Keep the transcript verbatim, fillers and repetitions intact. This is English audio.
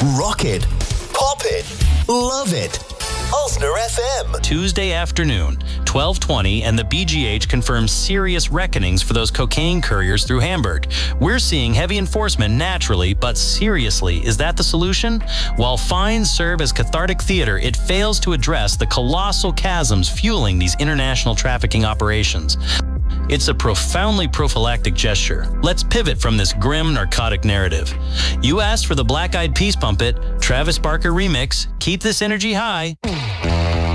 Rock it. Pop it. Love it. Ulster F M. Tuesday afternoon, twelve twenty, and the B G H confirms serious reckonings for those cocaine couriers through Hamburg. We're seeing heavy enforcement naturally, but seriously, is that the solution? While fines serve as cathartic theater, it fails to address the colossal chasms fueling these international trafficking operations. It's a profoundly prophylactic gesture. Let's pivot from this grim narcotic narrative. You asked for the Black Eyed Peas Pump It, Travis Barker remix. Keep this energy high.